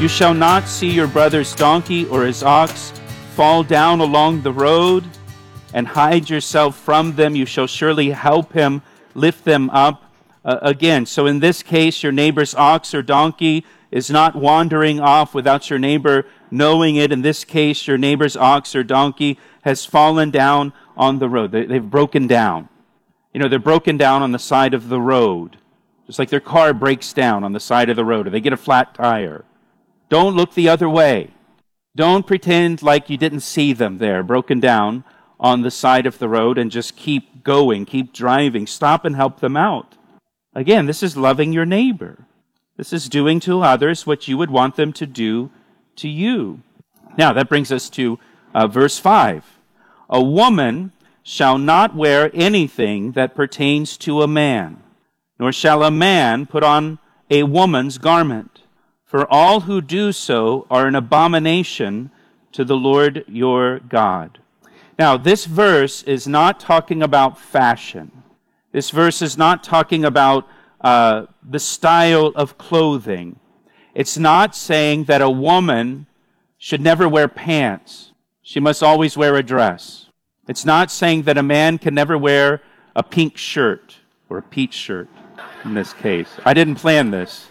You shall not see your brother's donkey or his ox fall down along the road, and hide yourself from them. You shall surely help him lift them up. Again, so in this case, your neighbor's ox or donkey is not wandering off without your neighbor knowing it. In this case, your neighbor's ox or donkey has fallen down on the road. They've broken down. You know, they're broken down on the side of the road. Just like their car breaks down on the side of the road, or they get a flat tire. Don't look the other way. Don't pretend like you didn't see them there, broken down on the side of the road, and just keep going, keep driving. Stop and help them out. Again, this is loving your neighbor. This is doing to others what you would want them to do to you. Now, that brings us to verse 5. A woman shall not wear anything that pertains to a man, nor shall a man put on a woman's garment. For all who do so are an abomination to the Lord your God. Now, this verse is not talking about fashion. This verse is not talking about the style of clothing. It's not saying that a woman should never wear pants. She must always wear a dress. It's not saying that a man can never wear a pink shirt or a peach shirt in this case. I didn't plan this.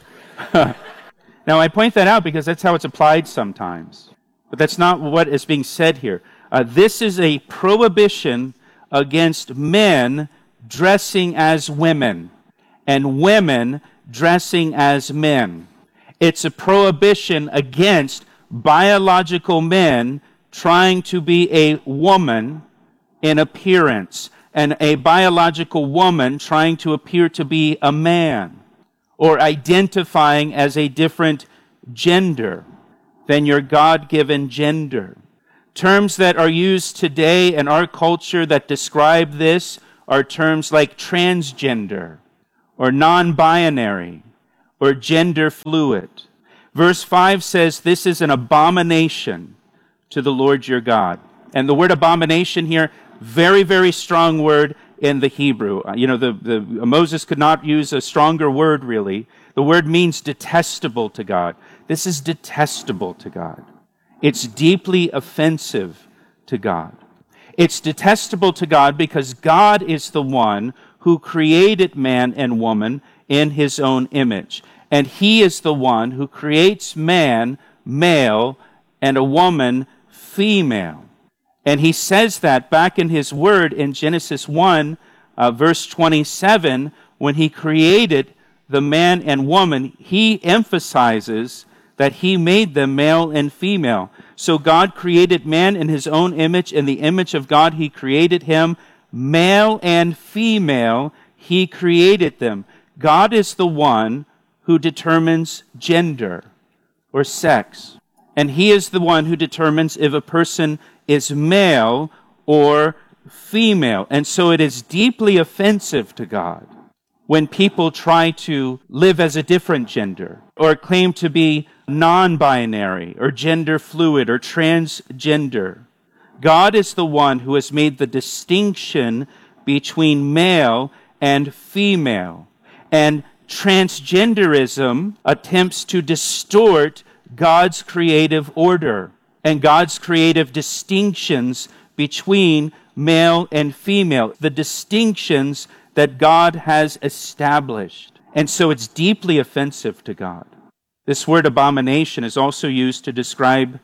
Now, I point that out because that's how it's applied sometimes. But that's not what is being said here. This is a prohibition against men dressing as women and women dressing as men. It's a prohibition against biological men trying to be a woman in appearance and a biological woman trying to appear to be a man, or identifying as a different gender than your God-given gender. Terms that are used today in our culture that describe this are terms like transgender, or non-binary, or gender fluid. Verse 5 says this is an abomination to the Lord your God. And the word abomination here, very, very strong word in the Hebrew. Moses could not use a stronger word, really. The word means detestable to God. This is detestable to God. It's deeply offensive to God. It's detestable to God because God is the one who created man and woman in his own image. And he is the one who creates man male and a woman female. And he says that back in his word in Genesis 1, verse 27, when he created the man and woman, he emphasizes that he made them male and female. So God created man in his own image. In the image of God, he created him. Male and female, he created them. God is the one who determines gender or sex. And he is the one who determines if a person is male or female. And so it is deeply offensive to God when people try to live as a different gender or claim to be non-binary or gender fluid or transgender. God is the one who has made the distinction between male and female. And transgenderism attempts to distort God's creative order and God's creative distinctions between male and female, the distinctions that God has established. And so it's deeply offensive to God. This word abomination is also used to describe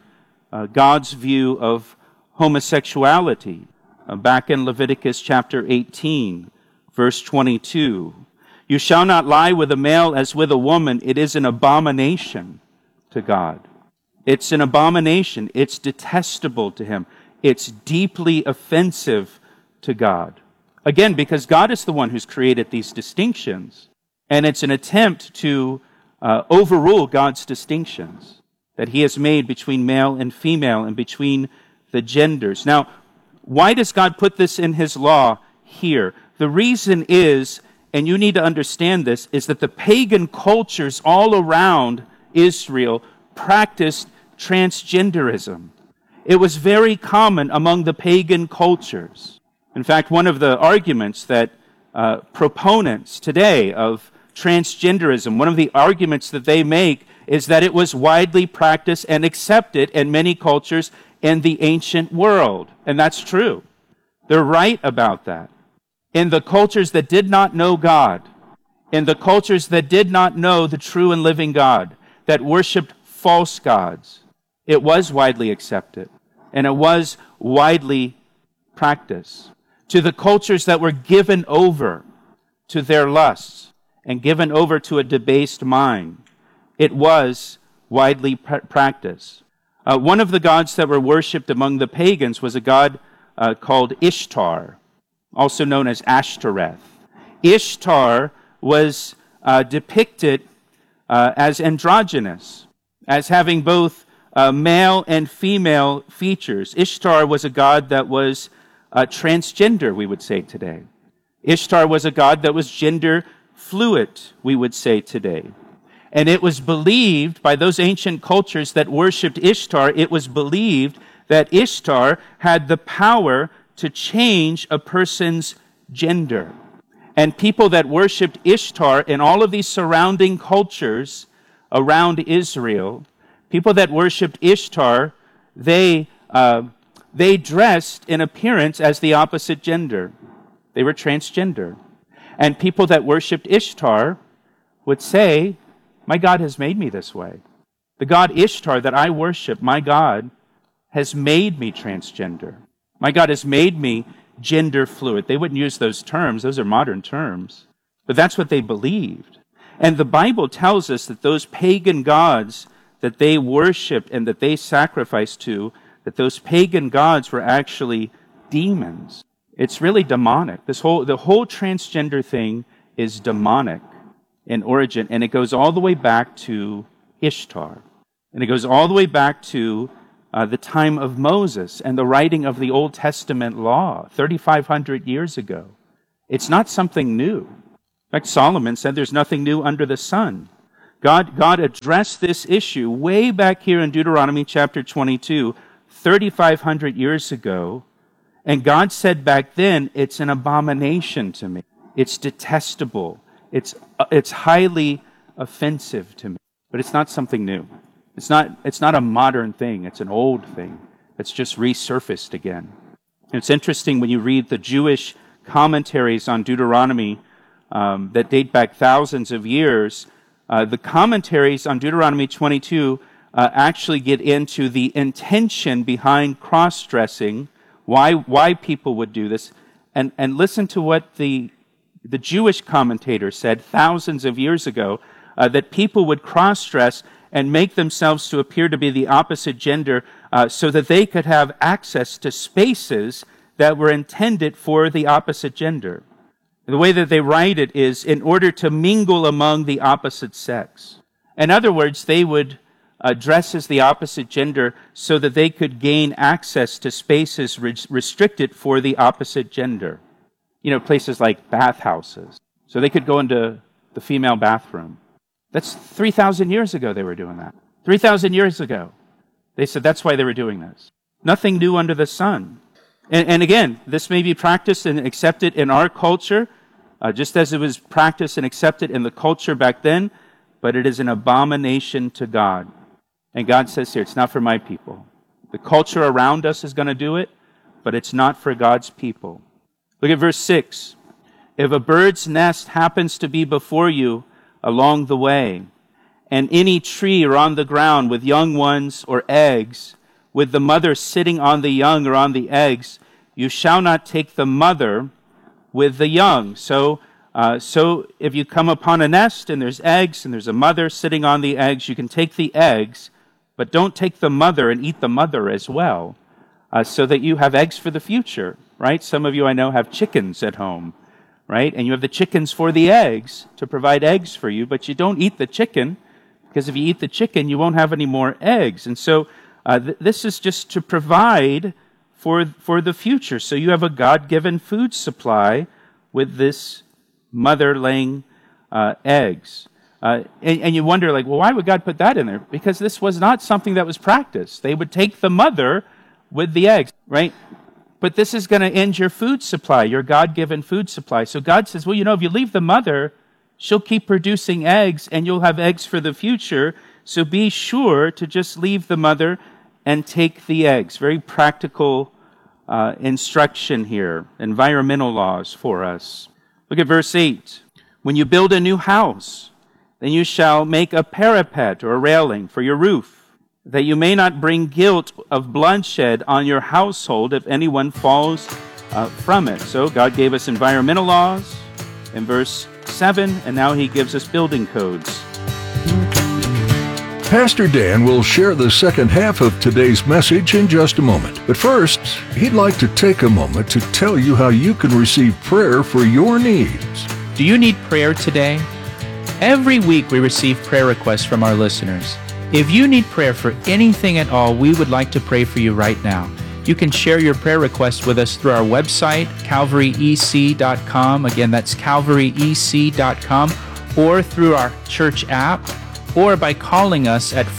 God's view of homosexuality. Back in Leviticus chapter 18, verse 22, you shall not lie with a male as with a woman. It is an abomination to God. It's an abomination. It's detestable to him. It's deeply offensive to God. Again, because God is the one who's created these distinctions. And it's an attempt to overrule God's distinctions that he has made between male and female and between the genders. Now, why does God put this in his law here? The reason is, and you need to understand this, is that the pagan cultures all around Israel practiced transgenderism. It was very common among the pagan cultures. In fact, one of the arguments that proponents today of transgenderism, one of the arguments that they make is that it was widely practiced and accepted in many cultures in the ancient world. And that's true. They're right about that. In the cultures that did not know God, in the cultures that did not know the true and living God, that worshiped false gods, it was widely accepted and it was widely practiced. To the cultures that were given over to their lusts and given over to a debased mind, it was widely practiced. One of the gods that were worshipped among the pagans was a god called Ishtar, also known as Ashtoreth. Ishtar was depicted as androgynous, as having both male and female features. Ishtar was a god that was transgender, we would say today. Ishtar was a god that was gender fluid, we would say today. And it was believed by those ancient cultures that worshipped Ishtar, it was believed that Ishtar had the power to change a person's gender. And people that worshipped Ishtar in all of these surrounding cultures around Israel, people that worshipped Ishtar, they dressed in appearance as the opposite gender. They were transgender. And people that worshipped Ishtar would say, my God has made me this way. The God Ishtar that I worship, my God, has made me transgender. My God has made me gender fluid. They wouldn't use those terms. Those are modern terms. But that's what they believed. And the Bible tells us that those pagan gods that they worshipped and that they sacrificed to, that those pagan gods were actually demons. It's really demonic. The whole transgender thing is demonic in origin, and it goes all the way back to Ishtar. And it goes all the way back to the time of Moses and the writing of the Old Testament law 3,500 years ago. It's not something new. In fact, Solomon said there's nothing new under the sun. God addressed this issue way back here in Deuteronomy chapter 22, 3,500 years ago. And God said back then, it's an abomination to me. It's detestable. It's highly offensive to me. But it's not something new. It's not a modern thing. It's an old thing that's just resurfaced again. And it's interesting when you read the Jewish commentaries on Deuteronomy that date back thousands of years. The commentaries on Deuteronomy 22 actually get into the intention behind cross-dressing, why people would do this. And listen to what the Jewish commentator said thousands of years ago, that people would cross-dress and make themselves to appear to be the opposite gender so that they could have access to spaces that were intended for the opposite gender. The way that they write it is in order to mingle among the opposite sex. In other words, they would dress as the opposite gender so that they could gain access to spaces restricted for the opposite gender. You know, places like bathhouses. So they could go into the female bathroom. That's 3,000 years ago they were doing that. 3,000 years ago. They said that's why they were doing this. Nothing new under the sun. And again, this may be practiced and accepted in our culture, just as it was practiced and accepted in the culture back then, but it is an abomination to God. And God says here, it's not for my people. The culture around us is going to do it, but it's not for God's people. Look at verse 6. If a bird's nest happens to be before you along the way, and any tree or on the ground with young ones or eggs, with the mother sitting on the young or on the eggs, you shall not take the mother with the young. So if you come upon a nest and there's eggs and there's a mother sitting on the eggs, you can take the eggs, but don't take the mother and eat the mother as well, so that you have eggs for the future, right? Some of you I know have chickens at home, right? And you have the chickens for the eggs to provide eggs for you, but you don't eat the chicken, because if you eat the chicken, you won't have any more eggs. And so this is just to provide for the future. So you have a God-given food supply with this mother laying eggs. And you wonder, like, well, why would God put that in there? Because this was not something that was practiced. They would take the mother with the eggs, right? But this is going to end your food supply, your God-given food supply. So God says, well, if you leave the mother, she'll keep producing eggs, and you'll have eggs for the future. So be sure to just leave the mother and take the eggs. Very practical instruction here, environmental laws for us. Look at verse 8. When you build a new house, then you shall make a parapet or a railing for your roof, that you may not bring guilt of bloodshed on your household if anyone falls from it. So God gave us environmental laws in verse 7, and now he gives us building codes. Pastor Dan will share the second half of today's message in just a moment. But first, he'd like to take a moment to tell you how you can receive prayer for your needs. Do you need prayer today? Every week we receive prayer requests from our listeners. If you need prayer for anything at all, we would like to pray for you right now. You can share your prayer requests with us through our website, calvaryec.com. Again, that's calvaryec.com, or through our church app, or by calling us at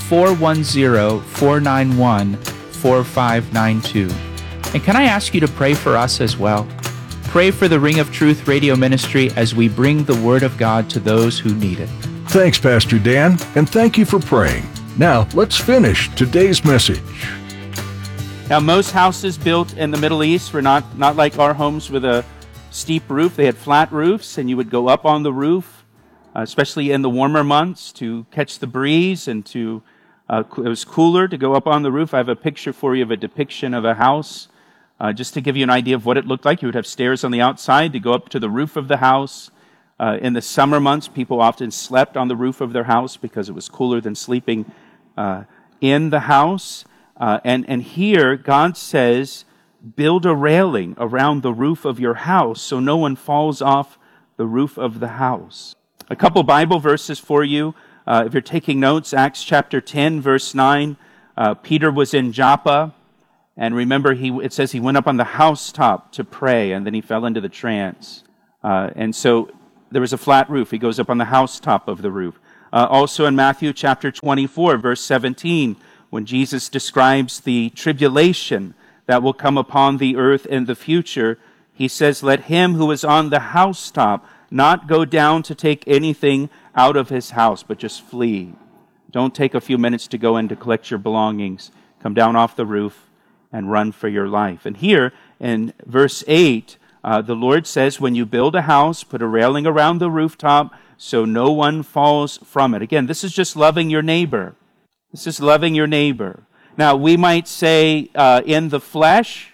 410-491-4592. And can I ask you to pray for us as well? Pray for the Ring of Truth radio ministry as we bring the Word of God to those who need it. Thanks, Pastor Dan, and thank you for praying. Now, let's finish today's message. Now, most houses built in the Middle East were not like our homes with a steep roof. They had flat roofs, and you would go up on the roof, especially in the warmer months, to catch the breeze, and it was cooler to go up on the roof. I have a picture for you of a depiction of a house, just to give you an idea of what it looked like. You would have stairs on the outside to go up to the roof of the house. In the summer months, people often slept on the roof of their house because it was cooler than sleeping in the house. And here, God says, build a railing around the roof of your house so no one falls off the roof of the house. A couple Bible verses for you. If you're taking notes, Acts chapter 10, verse 9. Peter was in Joppa, and remember, it says he went up on the housetop to pray, and then he fell into the trance. And so there was a flat roof. He goes up on the housetop of the roof. Also in Matthew chapter 24, verse 17, when Jesus describes the tribulation that will come upon the earth in the future, he says, let him who is on the housetop not go down to take anything out of his house, but just flee. Don't take a few minutes to go in to collect your belongings. Come down off the roof and run for your life. And here in verse 8, the Lord says, when you build a house, put a railing around the rooftop so no one falls from it. Again, this is just loving your neighbor. This is loving your neighbor. Now, we might say in the flesh,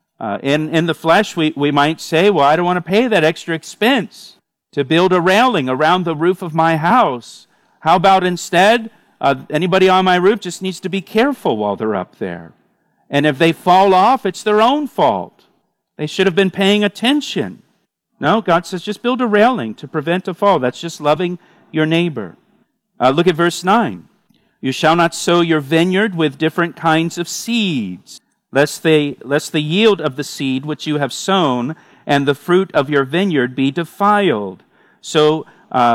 we might say, well, I don't want to pay that extra expense to build a railing around the roof of my house. How about instead, anybody on my roof just needs to be careful while they're up there. And if they fall off, it's their own fault. They should have been paying attention. No, God says just build a railing to prevent a fall. That's just loving your neighbor. Look at verse 9. You shall not sow your vineyard with different kinds of seeds, lest the yield of the seed which you have sown and the fruit of your vineyard be defiled. So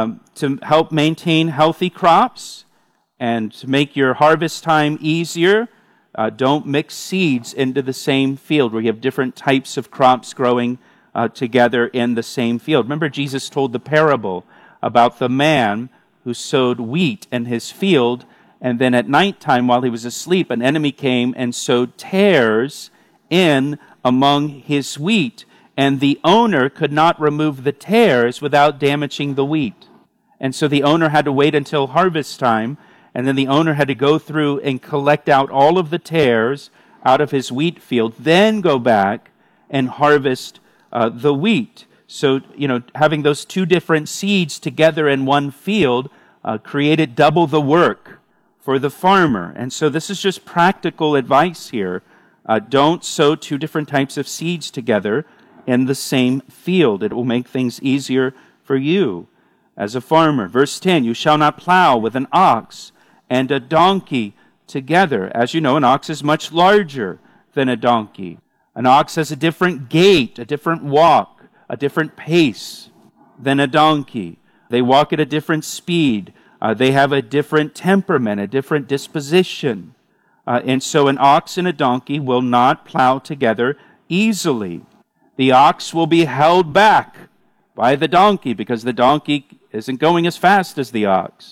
to help maintain healthy crops and to make your harvest time easier, don't mix seeds into the same field where you have different types of crops growing together in the same field. Remember, Jesus told the parable about the man who sowed wheat in his field, and then at nighttime while he was asleep, an enemy came and sowed tares in among his wheat. And the owner could not remove the tares without damaging the wheat. And so the owner had to wait until harvest time, and then the owner had to go through and collect out all of the tares out of his wheat field, then go back and harvest the wheat. So, having those two different seeds together in one field created double the work for the farmer. And so this is just practical advice here. Don't sow two different types of seeds together in the same field. It will make things easier for you as a farmer. Verse 10, you shall not plow with an ox and a donkey together. As you know, an ox is much larger than a donkey. An ox has a different gait, a different walk, a different pace than a donkey. They walk at a different speed. They have a different temperament, a different disposition. And so an ox and a donkey will not plow together easily. The ox will be held back by the donkey because the donkey isn't going as fast as the ox.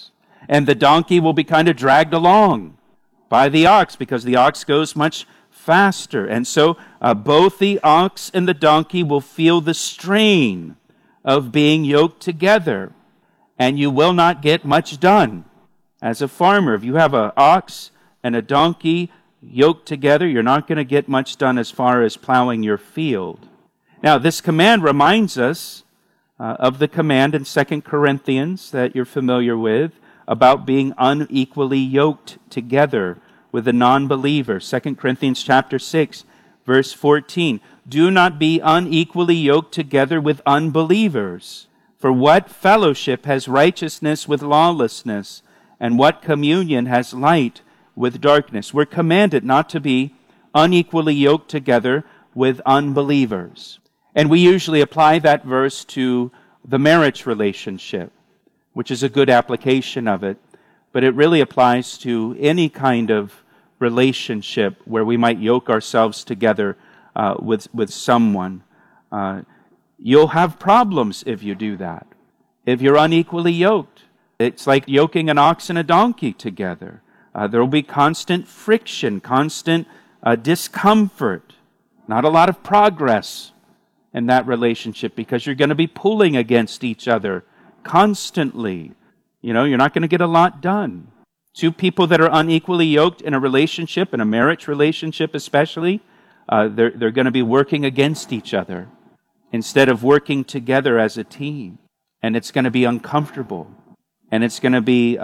And the donkey will be kind of dragged along by the ox because the ox goes much faster. And so both the ox and the donkey will feel the strain of being yoked together. And you will not get much done. As a farmer, if you have an ox and a donkey yoked together, you're not going to get much done as far as plowing your field. Now, this command reminds us of the command in 2 Corinthians that you're familiar with about being unequally yoked together with a non-believer. 2 Corinthians chapter 6, verse 14. Do not be unequally yoked together with unbelievers. For what fellowship has righteousness with lawlessness? And what communion has light with darkness? We're commanded not to be unequally yoked together with unbelievers. And we usually apply that verse to the marriage relationship, which is a good application of it. But it really applies to any kind of relationship where we might yoke ourselves together with someone. You'll have problems if you do that. If you're unequally yoked, it's like yoking an ox and a donkey together. There will be constant friction, constant discomfort, not a lot of progress in that relationship because you're going to be pulling against each other constantly. You know, you're not going to get a lot done. Two people that are unequally yoked in a relationship, in a marriage relationship especially, they're going to be working against each other instead of working together as a team. And it's going to be uncomfortable. And it's going to be,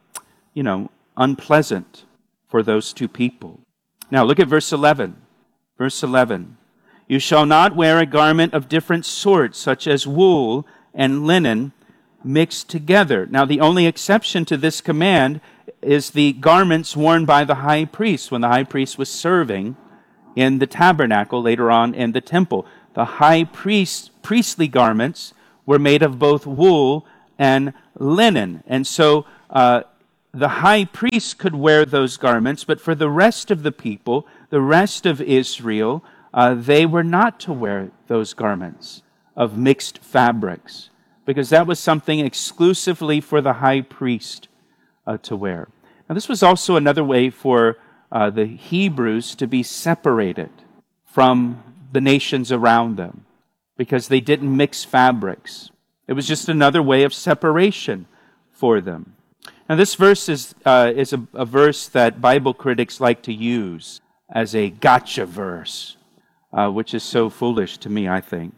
unpleasant for those two people. Now look at verse 11. Verse 11. You shall not wear a garment of different sorts, such as wool and linen, mixed together. Now the only exception to this command is the garments worn by the high priest when the high priest was serving in the tabernacle later on in the temple. The high priestly garments were made of both wool and linen. And so the high priest could wear those garments, but for the rest of the people, the rest of Israel, they were not to wear those garments of mixed fabrics, because that was something exclusively for the high priest to wear. Now, this was also another way for the Hebrews to be separated from the nations around them, because they didn't mix fabrics. It was just another way of separation for them. Now, this verse is a verse that Bible critics like to use as a gotcha verse, which is so foolish to me, I think.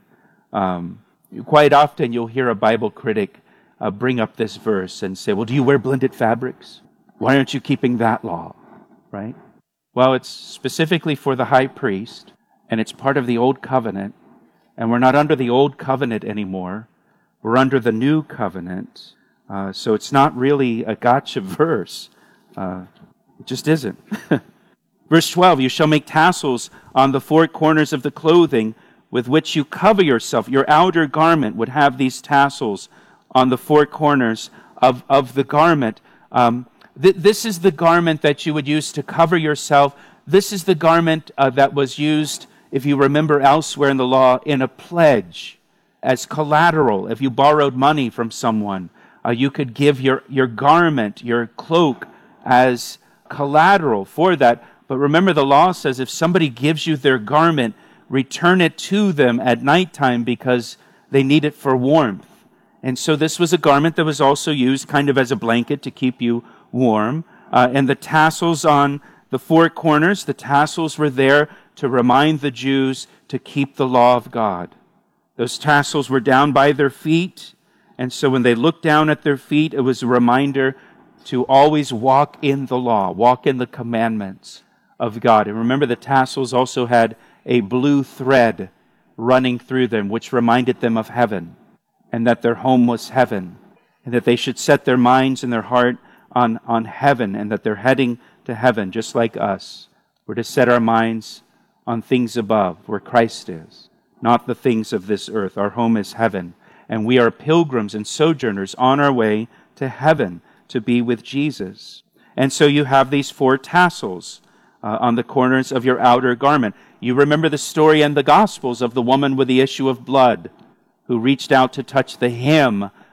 Quite often you'll hear a Bible critic bring up this verse and say, well, do you wear blended fabrics? Why aren't you keeping that law? Right? Well, it's specifically for the high priest, and it's part of the Old Covenant, and we're not under the Old Covenant anymore. We're under the New Covenant. So it's not really a gotcha verse. It just isn't. Verse 12, you shall make tassels on the four corners of the clothing with which you cover yourself. Your outer garment would have these tassels on the four corners of the garment. This is the garment that you would use to cover yourself. This is the garment that was used, if you remember elsewhere in the law, in a pledge as collateral. If you borrowed money from someone, you could give your garment, your cloak, as collateral for that. But remember, the law says if somebody gives you their garment, return it to them at nighttime because they need it for warmth. And so this was a garment that was also used kind of as a blanket to keep you warm. And the tassels on the four corners, the tassels were there to remind the Jews to keep the law of God. Those tassels were down by their feet. And so when they looked down at their feet, it was a reminder to always walk in the law, walk in the commandments of God. And remember, the tassels also had a blue thread running through them, which reminded them of heaven, and that their home was heaven, and that they should set their minds and their heart on heaven, and that they're heading to heaven just like us. We're to set our minds on things above, where Christ is, not the things of this earth. Our home is heaven, and we are pilgrims and sojourners on our way to heaven to be with Jesus. And so you have these four tassels on the corners of your outer garment. You remember the story in the Gospels of the woman with the issue of blood who reached out to touch the hem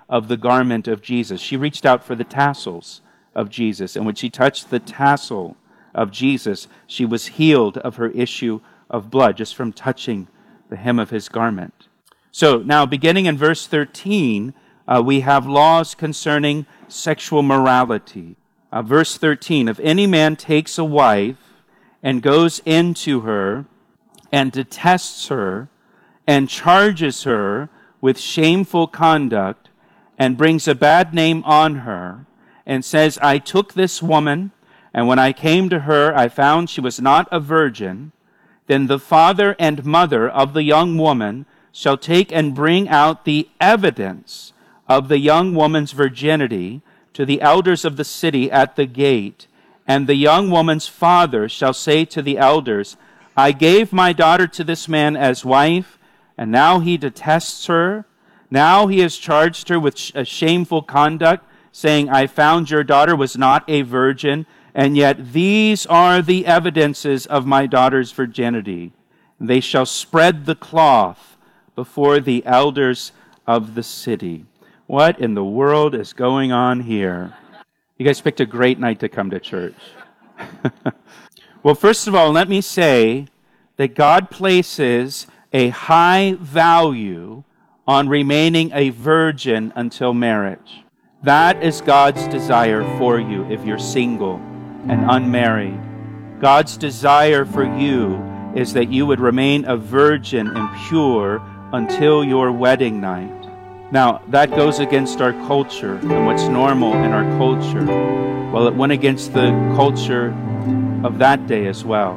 of the garment of Jesus. She reached out for the tassels of Jesus, and when she touched the tassel of Jesus, she was healed of her issue of blood just from touching the hem of his garment. So now, beginning in verse 13, we have laws concerning sexual morality. Verse 13, if any man takes a wife and goes into her and detests her and charges her with shameful conduct and brings a bad name on her and says, I took this woman, and when I came to her, I found she was not a virgin, then the father and mother of the young woman shall take and bring out the evidence of the young woman's virginity to the elders of the city at the gate. And the young woman's father shall say to the elders, I gave my daughter to this man as wife, and now he detests her. Now he has charged her with shameful conduct, saying, I found your daughter was not a virgin, and yet these are the evidences of my daughter's virginity. They shall spread the cloth before the elders of the city. What in the world is going on here? You guys picked a great night to come to church. Well, first of all, let me say that God places a high value on remaining a virgin until marriage. That is God's desire for you if you're single and unmarried. God's desire for you is that you would remain a virgin and pure until your wedding night. Now, that goes against our culture and what's normal in our culture. Well, it went against the culture of that day as well.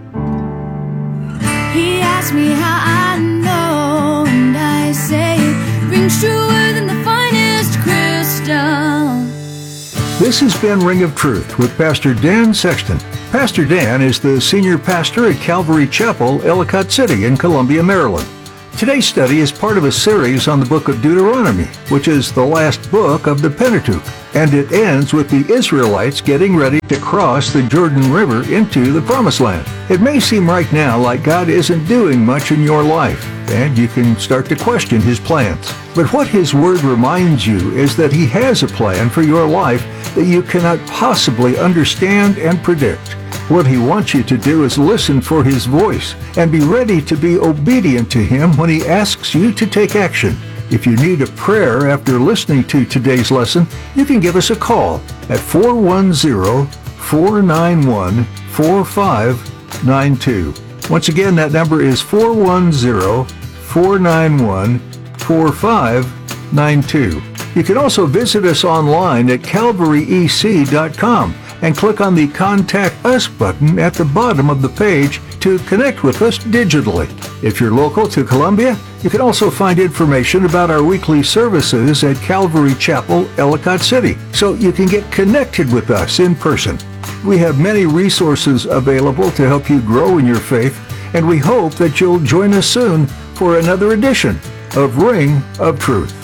He asked me how I know, and I say it rings truer than the finest crystal. This has been Ring of Truth with Pastor Dan Sexton. Pastor Dan is the senior pastor at Calvary Chapel, Ellicott City in Columbia, Maryland. Today's study is part of a series on the book of Deuteronomy, which is the last book of the Pentateuch, and it ends with the Israelites getting ready to cross the Jordan River into the Promised Land. It may seem right now like God isn't doing much in your life, and you can start to question His plans. But what His Word reminds you is that He has a plan for your life that you cannot possibly understand and predict. What He wants you to do is listen for His voice and be ready to be obedient to Him when He asks you to take action. If you need a prayer after listening to today's lesson, you can give us a call at 410-491-4592. Once again, that number is 410-491-4592. You can also visit us online at calvaryec.com and click on the Contact Us button at the bottom of the page to connect with us digitally. If you're local to Columbia, you can also find information about our weekly services at Calvary Chapel, Ellicott City, so you can get connected with us in person. We have many resources available to help you grow in your faith, and we hope that you'll join us soon for another edition of Ring of Truth.